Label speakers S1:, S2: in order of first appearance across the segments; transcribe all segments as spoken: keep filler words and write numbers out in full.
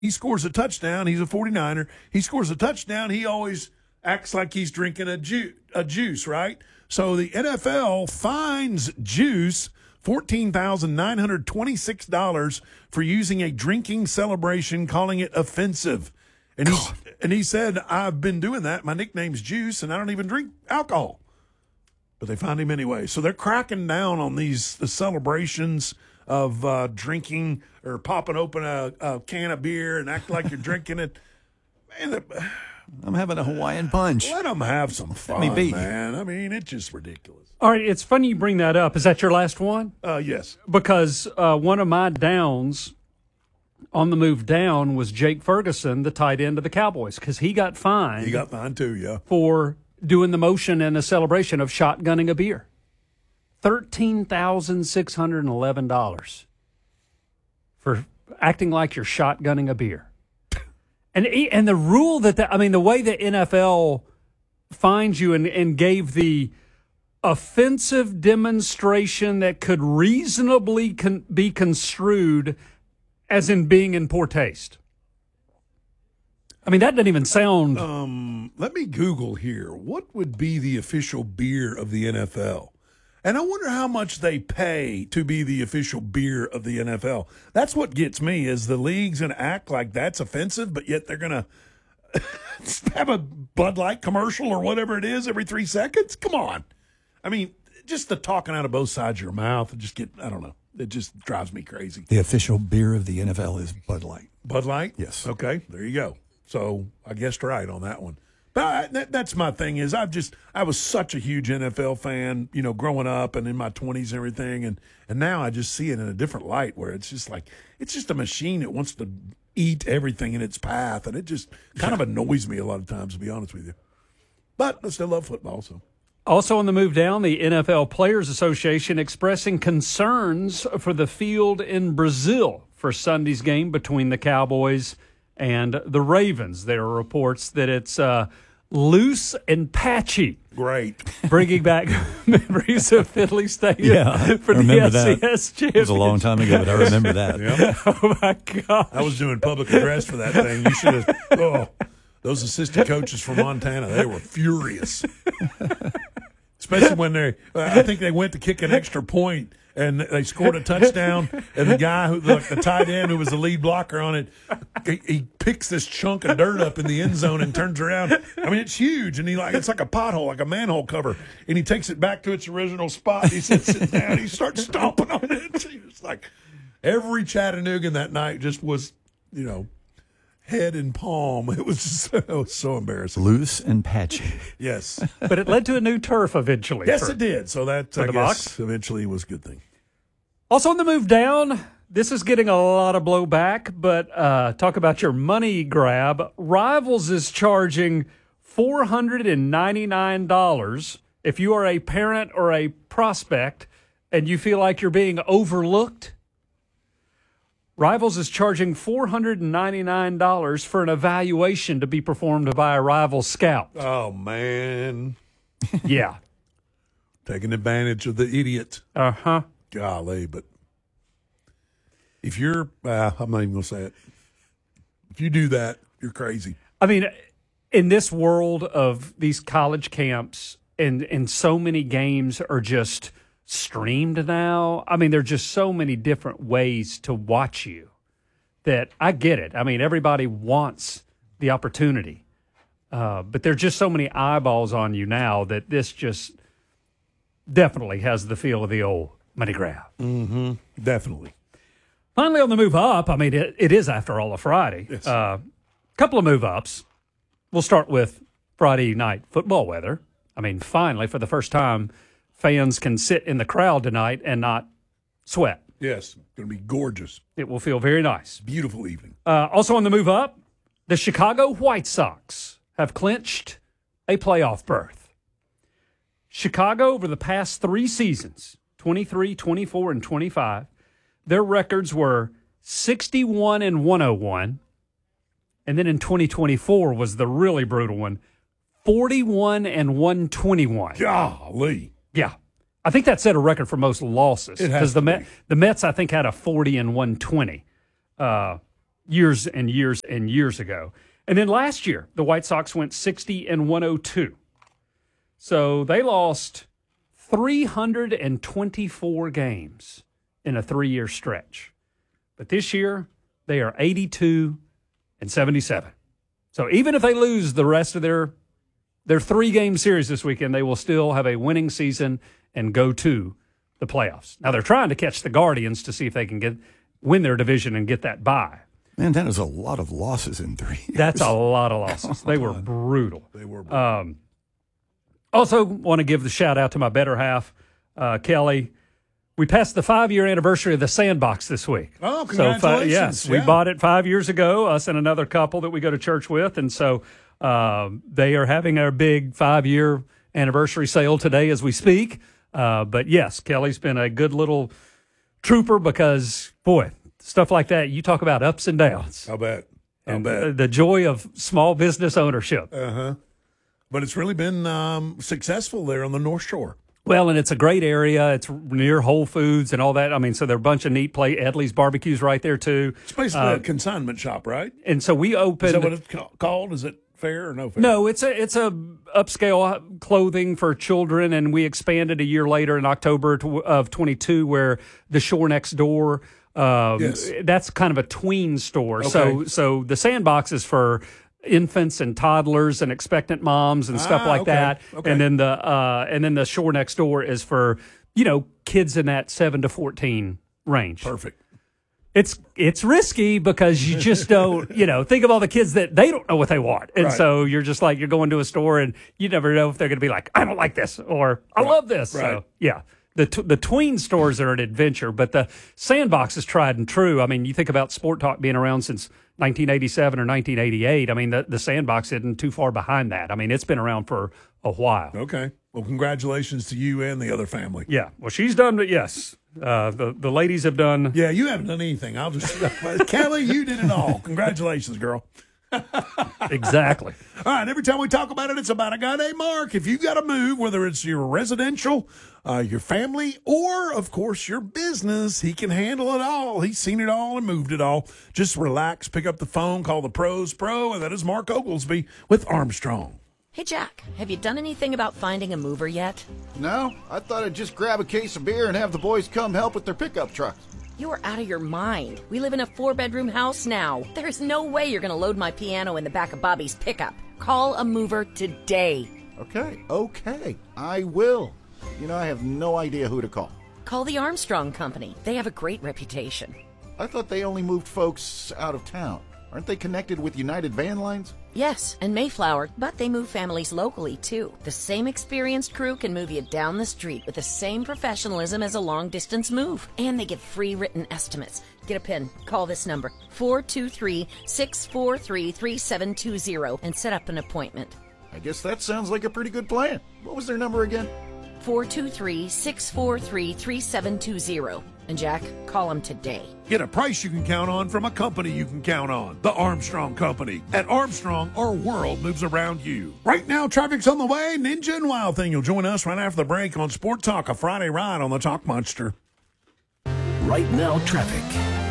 S1: he scores a touchdown. He's a forty-niner. He scores a touchdown. He always acts like he's drinking a, ju- a juice, right? So the N F L fines Juice fourteen thousand nine hundred twenty-six dollars for using a drinking celebration, calling it offensive. And he, and he said, I've been doing that. My nickname's Juice, and I don't even drink alcohol. But they found him anyway. So they're cracking down on these the celebrations of uh, drinking or popping open a, a can of beer and act like you're drinking it. Man, the,
S2: I'm having a Hawaiian punch.
S1: let them have some fun,
S2: Let me be.
S1: man. I mean, it's just ridiculous.
S3: All right, it's funny you bring that up. Is that your last one?
S1: Uh, yes.
S3: Because uh, one of my downs on the move down was Jake Ferguson, the tight end of the Cowboys, because he got fined.
S1: He got fined too, yeah.
S3: For doing the motion and a celebration of shotgunning a beer. thirteen thousand six hundred eleven dollars for acting like you're shotgunning a beer. And and the rule that, the, I mean, the way the N F L finds you and, and gave the offensive demonstration that could reasonably con, be construed as in being in poor taste. I mean, that doesn't even sound...
S1: Um, let me Google here. What would be the official beer of the N F L? And I wonder how much they pay to be the official beer of the N F L. That's what gets me, is the league's going to act like that's offensive, but yet they're going to have a Bud Light commercial or whatever it is every three seconds? Come on. I mean, just the talking out of both sides of your mouth, and just get, I don't know. It just drives me crazy.
S2: The official beer of the N F L is Bud Light.
S1: Bud Light?
S2: Yes.
S1: Okay, there you go. So I guessed right on that one. But I, that, that's my thing is I've just I was such a huge N F L fan, you know, growing up and in my twenties and everything, and and now I just see it in a different light where it's just like it's just a machine that wants to eat everything in its path, and it just kind of annoys me a lot of times, to be honest with you. But I still love football, so.
S3: Also on the move down, the N F L Players Association expressing concerns for the field in Brazil for Sunday's game between the Cowboys and the Ravens. There are reports that it's uh, loose and patchy.
S1: Great.
S3: Bringing back memories of Finley Stadium
S2: Yeah,
S3: for
S2: I
S3: the
S2: remember
S3: F C S
S2: that.
S3: championship.
S2: It was a long time ago, but I remember that.
S1: Yep.
S3: Oh, my God.
S1: I was doing public address for that thing. You should have. Oh, those assistant coaches from Montana, they were furious. Especially when they, I think they went to kick an extra point and they scored a touchdown, and the guy who, the, the tight end who was the lead blocker on it, he, he picks this chunk of dirt up in the end zone and turns around. I mean, it's huge, and he like it's like a pothole, like a manhole cover, and he takes it back to its original spot. He sits it down, he starts stomping on it. It's like every Chattanoogan that night just was, you know, head and palm. It was just it was so embarrassing.
S2: Loose and patchy.
S1: Yes.
S3: But it led to a new turf eventually.
S1: Yes,
S3: for-
S1: it did. So that, I
S3: the
S1: guess,
S3: Bucs.
S1: eventually was a good thing.
S3: Also on the move down, this is getting a lot of blowback, but uh, talk about your money grab. Rivals is charging four hundred ninety-nine dollars if you are a parent or a prospect and you feel like you're being overlooked. Rivals is charging four hundred ninety-nine dollars for an evaluation to be performed by a rival scout.
S1: Oh, man.
S3: Yeah.
S1: Taking advantage of the idiot.
S3: Uh-huh.
S1: Golly, but if you're, uh, I'm not even going to say it. If you do that, you're crazy.
S3: I mean, in this world of these college camps and, and so many games are just streamed now. I mean, there are just so many different ways to watch you that I get it. I mean, everybody wants the opportunity. Uh, but there's just so many eyeballs on you now that this just definitely has the feel of the old money grab.
S1: Mm-hmm. Definitely.
S3: Finally, on the move up, I mean, it, it is, after all, a Friday. A
S1: Yes.
S3: uh, couple of move ups. We'll start with Friday night football weather. I mean, finally, for the first time, fans can sit in the crowd tonight and not sweat.
S1: Yes. Going to be gorgeous.
S3: It will feel very nice.
S1: Beautiful evening.
S3: Uh, also on the move up, the Chicago White Sox have clinched a playoff berth. Chicago, over the past three seasons, twenty-three, twenty-four, and twenty-five, their records were sixty-one and one oh one. And then in twenty twenty-four was the really brutal one, forty-one and one twenty-one.
S1: Golly.
S3: Yeah. I think that set a record for most losses.
S1: It has
S3: Because the,
S1: to
S3: Met,
S1: be.
S3: the Mets, I think, had a forty and one twenty. Uh, years and years and years ago. And then last year, the White Sox went sixty and one oh two. So they lost three hundred twenty-four games in a three-year stretch. But this year, they are eighty-two and seventy-seven. So even if they lose the rest of their their three-game series this weekend, they will still have a winning season and go to the playoffs. Now, they're trying to catch the Guardians to see if they can get win their division and get that bye.
S2: Man, that is a lot of losses in three years.
S3: That's a lot of losses. They were brutal.
S1: They were brutal.
S3: Um, also, want to give the shout-out to my better half, uh, Kelly. We passed the five-year anniversary of the Sandbox this week.
S1: Oh,
S3: So,
S1: congratulations.
S3: fi- yes, we
S1: Yeah.
S3: bought it five years ago, us and another couple that we go to church with. And so um, they are having our big five-year anniversary sale today as we speak. Uh, but, yes, Kelly's been a good little trooper because, boy, stuff like that, you talk about ups and downs.
S1: I'll bet. I'll
S3: And
S1: bet.
S3: uh, the joy of small business ownership.
S1: Uh-huh. But it's really been um, successful there on the North Shore.
S3: Well, and it's a great area. It's near Whole Foods and all that. I mean, so there are a bunch of neat play. Edley's Barbecue's right there, too.
S1: It's basically
S3: Uh,
S1: a consignment shop, right?
S3: And so we
S1: Is
S3: opened.
S1: that what it's ca- called? Is it fair or no fair?
S3: No, it's a it's a upscale clothing for children, and we expanded a year later in October to, of twenty-two, where the Shore Next Door. Um,
S1: Yes.
S3: That's kind of a tween store. So
S1: Okay.
S3: so the Sandbox is for infants and toddlers and expectant moms and stuff
S1: Ah,
S3: like
S1: okay.
S3: that.
S1: Okay.
S3: And then the uh, and then the Shore Next Door is for, you know, kids in that seven to fourteen range.
S1: Perfect.
S3: It's it's risky because you just don't, you know, think of all the kids that they don't know what they want. And
S1: Right.
S3: so you're just like, you're going to a store and you never know if they're going to be like, I don't like this or I love this.
S1: Right.
S3: So, yeah. The t- the tween stores are an adventure, but the Sandbox is tried and true. I mean, you think about Sport Talk being around since nineteen eighty-seven or nineteen eighty-eight. I mean, the, the Sandbox isn't too far behind that. I mean, it's been around for a while.
S1: Okay. Well, congratulations to you and the other family.
S3: Yeah. Well, she's done it. Yes. Uh, the, the ladies have done.
S1: Yeah, you haven't done anything. I'll just Kelly, you did it all. Congratulations, girl.
S3: Exactly.
S1: All right, every time we talk about it, it's about a guy named Mark. If you got to move, whether it's your residential, uh, your family, or, of course, your business, he can handle it all. He's seen it all and moved it all. Just relax, pick up the phone, call the Pros Pro, and that is Mark Oglesby with Armstrong.
S4: Hey, Jack, have you done anything about finding a mover yet?
S5: No, I thought I'd just grab a case of beer and have the boys come help with their pickup trucks.
S4: You are out of your mind. We live in a four-bedroom house now. There's no way you're going to load my piano in the back of Bobby's pickup. Call a mover today.
S5: Okay, okay, I will. You know, I have no idea who to call.
S4: Call the Armstrong Company. They have a great reputation.
S5: I thought they only moved folks out of town. Aren't they connected with United Van Lines?
S4: Yes, and Mayflower, but they move families locally, too. The same experienced crew can move you down the street with the same professionalism as a long-distance move. And they give free written estimates. Get a pen. Call this number, four two three, six four three, three seven two zero, and set up an appointment.
S5: I guess that sounds like a pretty good plan. What was their number again?
S4: four two three, six four three, three seven two zero. And Jack, call them today.
S1: Get a price you can count on from a company you can count on. The Armstrong Company. At Armstrong, our world moves around you. Right now, traffic's on the way. Ninja and Wild Thing. You'll join us right after the break on Sport Talk, a Friday ride on the Talk Monster.
S6: Right now, traffic.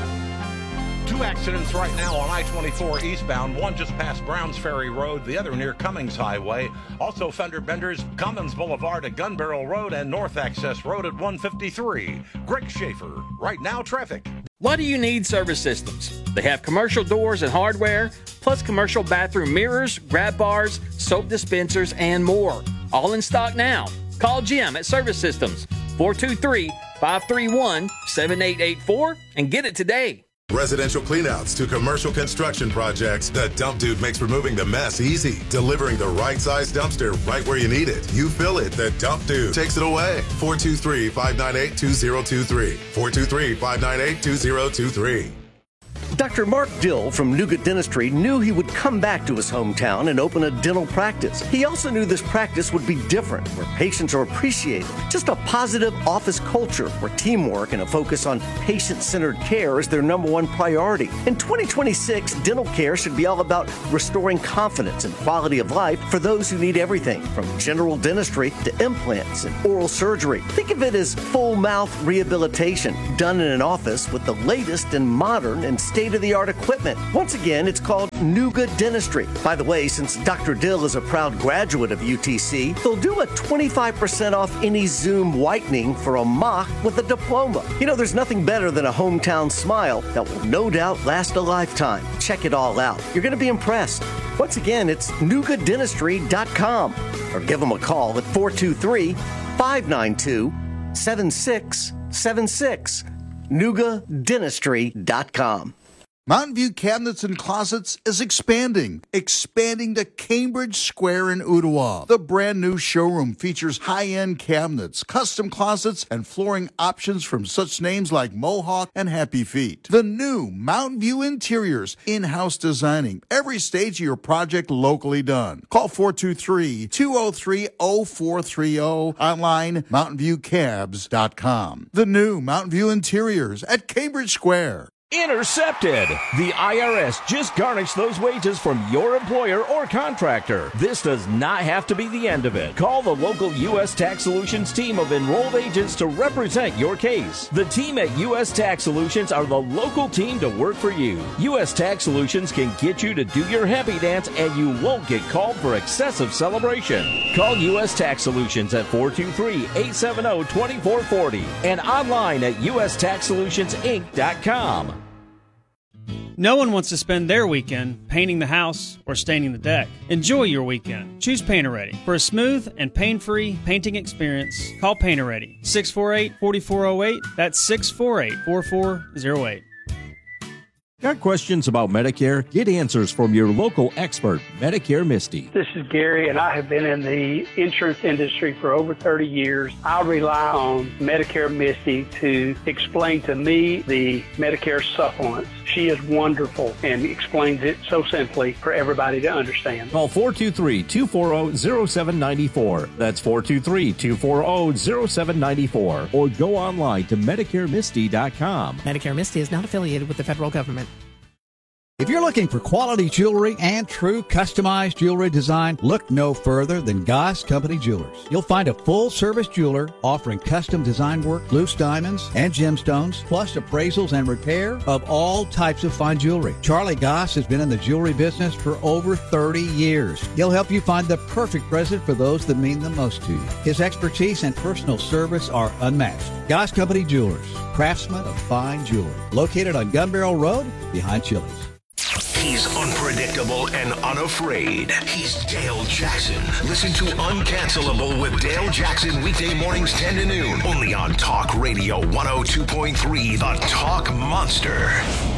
S7: Two accidents right now on I twenty-four eastbound, one just past Browns Ferry Road, the other near Cummings Highway. Also fender benders, Commons Boulevard at Gun Barrel Road and North Access Road at one fifty-three. Greg Schaefer, Right Now Traffic.
S8: Why do you need Service Systems? They have commercial doors and hardware, plus commercial bathroom mirrors, grab bars, soap dispensers, and more. All in stock now. Call Jim at Service Systems, four two three, five three one, seven eight eight four, and get it today.
S9: Residential cleanouts to commercial construction projects, the Dump Dude makes removing the mess easy, delivering the right size dumpster right where you need it. You fill it, the Dump Dude takes it away. four two three, five nine eight, two zero two three. four two three, five nine eight, two zero two three.
S6: Doctor Mark Dill from Nougat Dentistry knew he would come back to his hometown and open a dental practice. He also knew this practice would be different, where patients are appreciated. Just a positive office culture where teamwork and a focus on patient-centered care is their number one priority. In twenty twenty-six, dental care should be all about restoring confidence and quality of life for those who need everything from general dentistry to implants and oral surgery. Think of it as full mouth rehabilitation done in an office with the latest in modern and state state-of-the-art equipment. Once again, it's called Nuga Dentistry. By the way, since Doctor Dill is a proud graduate of U T C, they'll do a twenty-five percent off any Zoom whitening for a mock with a diploma. You know, there's nothing better than a hometown smile that will no doubt last a lifetime. Check it all out. You're going to be impressed. Once again, it's nuga dentistry dot com or give them a call at four two three, five nine two, seven six seven six. nuga dentistry dot com.
S10: Mountain View Cabinets and Closets is expanding, expanding to Cambridge Square in Ottawa. The brand new showroom features high-end cabinets, custom closets, and flooring options from such names like Mohawk and Happy Feet. The new Mountain View Interiors, in-house designing, every stage of your project locally done. Call four two three, two oh three, oh four three oh, online mountain view cabs dot com. The new Mountain View Interiors at Cambridge Square.
S11: Intercepted! The I R S just garnished those wages from your employer or contractor. This does not have to be the end of it. Call the local U S Tax Solutions team of enrolled agents to represent your case. The team at U S Tax Solutions are the local team to work for you. U S Tax Solutions can get you to do your happy dance and you won't get called for excessive celebration. Call U S Tax Solutions at four two three, eight seven zero, two four four zero and online at U S tax solutions inc dot com.
S12: No one wants to spend their weekend painting the house or staining the deck. Enjoy your weekend. Choose Painter-Ready. For a smooth and pain-free painting experience, call Painter-Ready. six four eight, four four zero eight. That's six four eight, four four zero eight.
S11: Got questions about Medicare? Get answers from your local expert, Medicare Misty.
S13: This is Gary, and I have been in the insurance industry for over thirty years. I rely on Medicare Misty to explain to me the Medicare supplements. She is wonderful and explains it so simply for everybody to understand.
S11: Call four two three, two four zero, zero seven nine four. That's four two three, two four zero, zero seven nine four. Or go online to medicare misty dot com.
S14: Medicare Misty is not affiliated with the federal government.
S15: If you're looking for quality jewelry and true customized jewelry design, look no further than Goss Company Jewelers. You'll find a full-service jeweler offering custom design work, loose diamonds, and gemstones, plus appraisals and repair of all types of fine jewelry. Charlie Goss has been in the jewelry business for over thirty years. He'll help you find the perfect present for those that mean the most to you. His expertise and personal service are unmatched. Goss Company Jewelers, craftsmen of fine jewelry. Located on Gun Barrel Road, behind Chili's.
S16: He's unpredictable and unafraid. He's Dale Jackson. Listen to Uncancelable with Dale Jackson weekday mornings ten to noon. Only on Talk Radio one oh two point three, The Talk Monster.